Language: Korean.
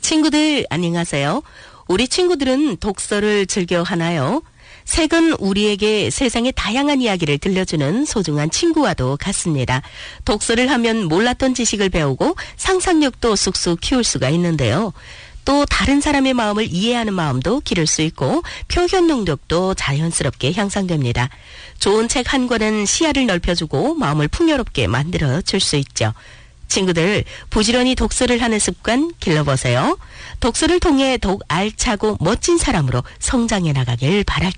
친구들 안녕하세요. 우리 친구들은 독서를 즐겨 하나요? 책은 우리에게 세상의 다양한 이야기를 들려주는 소중한 친구와도 같습니다. 독서를 하면 몰랐던 지식을 배우고 상상력도 쑥쑥 키울 수가 있는데요. 또 다른 사람의 마음을 이해하는 마음도 기를 수 있고 표현 능력도 자연스럽게 향상됩니다. 좋은 책 한 권은 시야를 넓혀주고 마음을 풍요롭게 만들어 줄 수 있죠. 친구들, 부지런히 독서를 하는 습관 길러보세요. 독서를 통해 더욱 알차고 멋진 사람으로 성장해 나가길 바랄게요.